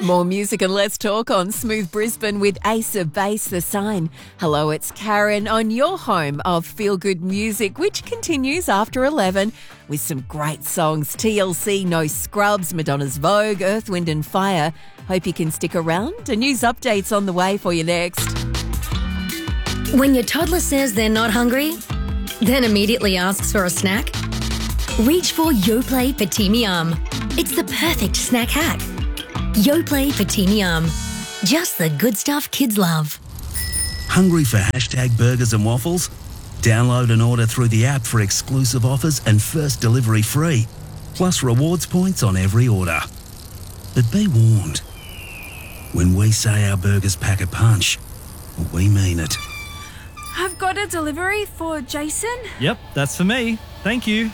More music and less talk on Smooth Brisbane with Ace of Base, The Sign. Hello, it's Karen on your home of feel-good music, which continues after 11 with some great songs. TLC, No Scrubs, Madonna's Vogue, Earth, Wind and Fire. Hope you can stick around. A news update's on the way for you next. When your toddler says they're not hungry, then immediately asks for a snack, reach for Yoplait for Teeny Yum. It's the perfect snack hack. Yoplait for Teeny Yum. Just the good stuff kids love. Hungry for hashtag burgers and waffles? Download and order through the app for exclusive offers and first delivery free, plus rewards points on every order. But be warned, when we say our burgers pack a punch, we mean it. I've got a delivery for Jason. Yep, that's for me. Thank you.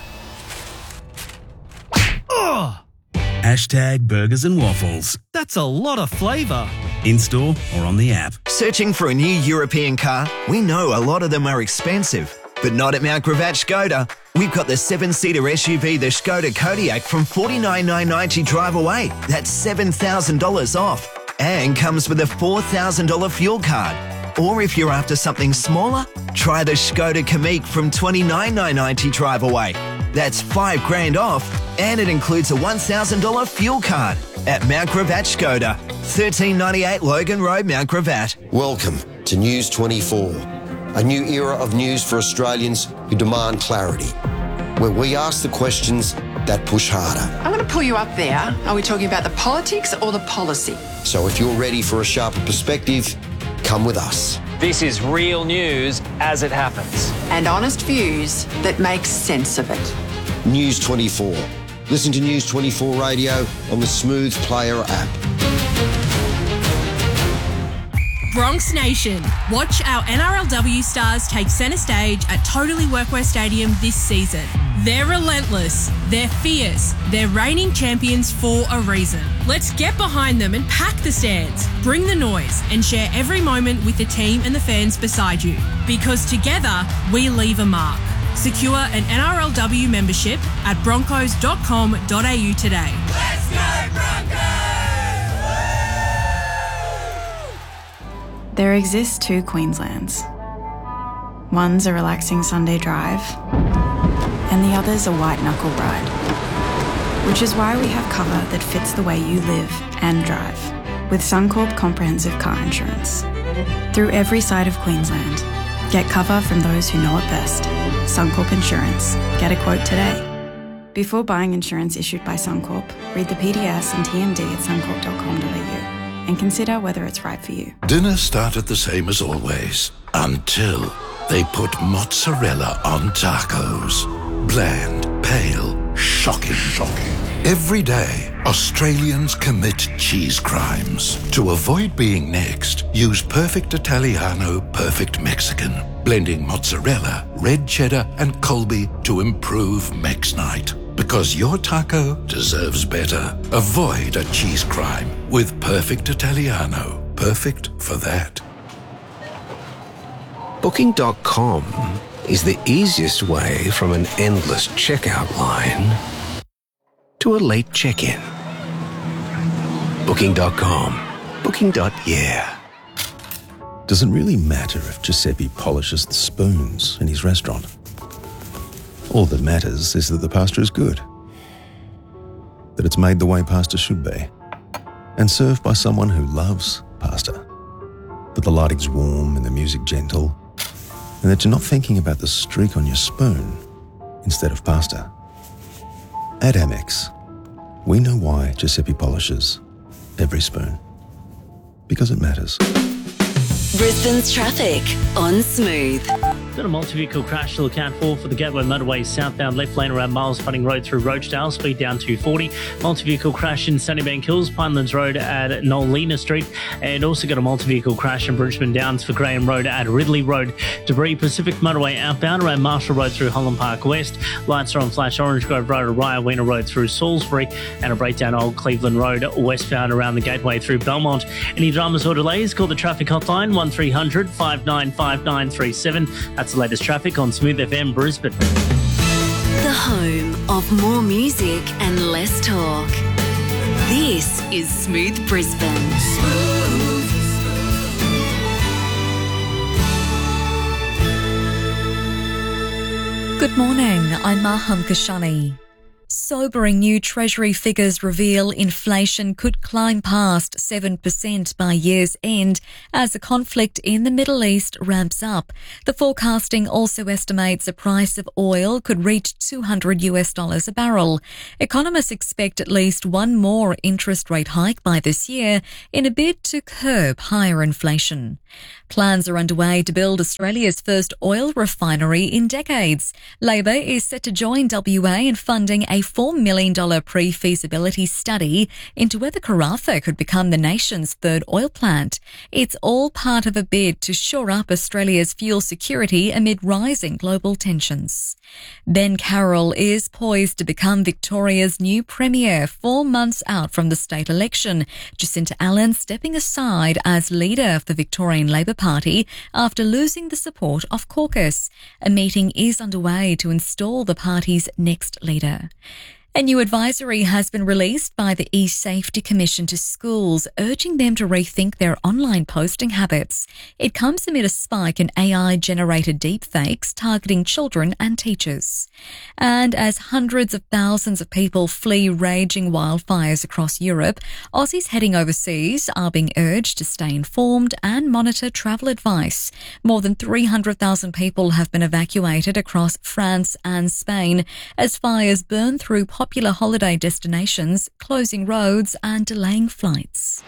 Oh! Hashtag burgers and waffles. That's a lot of flavour. In-store or on the app. Searching for a new European car? We know a lot of them are expensive, but not at Mount Gravatt Skoda. We've got the 7-seater SUV, the Skoda Kodiaq, from $49,990 drive away. That's $7,000 off. And comes with a $4,000 fuel card. Or if you're after something smaller, try the Skoda Kamiq from $29,990 drive away. That's $5,000 off, and it includes a $1,000 fuel card at Mount Gravatt Skoda, 1398 Logan Road, Mount Gravatt. Welcome to News 24, a new era of news for Australians who demand clarity, where we ask the questions that push harder. I'm going to pull you up there. Are we talking about the politics or the policy? So if you're ready for a sharper perspective, come with us. This is real news as it happens. And honest views that make sense of it. News 24. Listen to News 24 Radio on the Smooth Player app. Bronx Nation, watch our NRLW stars take centre stage at Totally Workwear Stadium this season. They're relentless, they're fierce, they're reigning champions for a reason. Let's get behind them and pack the stands, bring the noise and share every moment with the team and the fans beside you. Because together, we leave a mark. Secure an NRLW membership at broncos.com.au today. Let's go Broncos! There exist two Queenslands. One's a relaxing Sunday drive, and the other's a white-knuckle ride. Which is why we have cover that fits the way you live and drive, with Suncorp Comprehensive Car Insurance. Through every side of Queensland, get cover from those who know it best. Suncorp Insurance. Get a quote today. Before buying insurance issued by Suncorp, read the PDS and TMD at suncorp.com.au. and consider whether it's right for you. Dinner started the same as always, until they put mozzarella on tacos. Bland, pale, shocking. Every day, Australians commit cheese crimes. To avoid being next, use Perfect Italiano, Perfect Mexican, blending mozzarella, red cheddar, and Colby to improve Mex Night. Because your taco deserves better. Avoid a cheese crime with Perfect Italiano. Perfect for that. Booking.com is the easiest way from an endless checkout line to a late check-in. Booking.com. Booking.yeah. Does it really matter if Giuseppe polishes the spoons in his restaurant? All that matters is that the pasta is good, that it's made the way pasta should be, and served by someone who loves pasta, that the lighting's warm and the music gentle, and that you're not thinking about the streak on your spoon instead of pasta. At Amex, we know why Giuseppe polishes every spoon, because it matters. Brisbane's traffic on Smooth. Got a multi-vehicle crash to look out for the Gateway Motorway southbound left lane around Miles Putting Road through Roachdale, speed down 240. Multi-vehicle crash in Sunnybank Hills, Pinelands Road at Nolina Street, and also got a multi-vehicle crash in Bridgeman Downs for Graham Road at Ridley Road. Debris Pacific Motorway outbound around Marshall Road through Holland Park West. Lights are on flash Orange Grove Road, Raya Weena Road through Salisbury, and a breakdown Old Cleveland Road westbound around the Gateway through Belmont. Any dramas or delays, call the traffic hotline 1300 595937. That's the latest traffic on Smooth FM Brisbane. The home of more music and less talk. This This is Smooth Brisbane. Good morning, I'm Maham Kashani. Sobering new Treasury figures reveal inflation could climb past 7% by year's end as the conflict in the Middle East ramps up. The forecasting also estimates the price of oil could reach $200 a barrel. Economists expect at least one more interest rate hike by this year in a bid to curb higher inflation. Plans are underway to build Australia's first oil refinery in decades. Labor is set to join WA in funding a $4 million pre-feasibility study into whether Karratha could become the nation's third oil plant. It's all part of a bid to shore up Australia's fuel security amid rising global tensions. Ben Carroll is poised to become Victoria's new Premier 4 months out from the state election. Jacinta Allen stepping aside as leader of the Victorian Labor Party after losing the support of caucus. A meeting is underway to install the party's next leader. A new advisory has been released by the eSafety Commission to schools, urging them to rethink their online posting habits. It comes amid a spike in AI-generated deepfakes targeting children and teachers. And as hundreds of thousands of people flee raging wildfires across Europe, Aussies heading overseas are being urged to stay informed and monitor travel advice. More than 300,000 people have been evacuated across France and Spain as fires burn through popular holiday destinations, closing roads and delaying flights.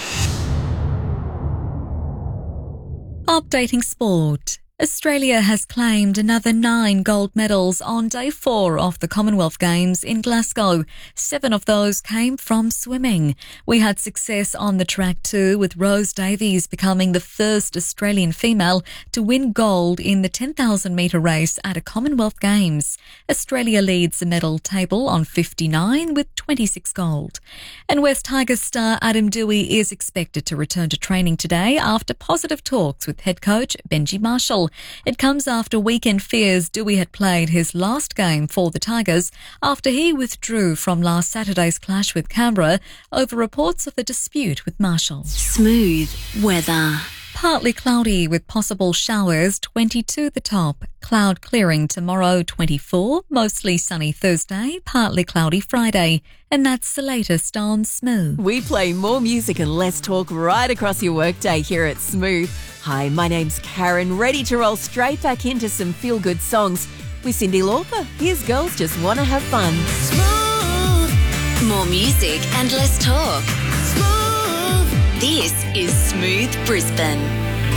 Updating sport. Australia has claimed another 9 gold medals on day 4 of the Commonwealth Games in Glasgow. 7 of those came from swimming. We had success on the track too, with Rose Davies becoming the first Australian female to win gold in the 10,000 metre race at a Commonwealth Games. Australia leads the medal table on 59 with 26 gold. And West Tigers star Adam Doueihi is expected to return to training today after positive talks with head coach Benji Marshall. It comes after weekend fears Doueihi had played his last game for the Tigers after he withdrew from last Saturday's clash with Canberra over reports of the dispute with Marshall. Smooth weather. Partly cloudy with possible showers, 22 the top. Cloud clearing tomorrow, 24. Mostly sunny Thursday, partly cloudy Friday. And that's the latest on Smooth. We play more music and less talk right across your workday here at Smooth. Hi, my name's Karen, ready to roll straight back into some feel-good songs with Cyndi Lauper. Here's Girls Just Wanna Have Fun. Smooth. More music and less talk. Smooth. This is Smooth Brisbane.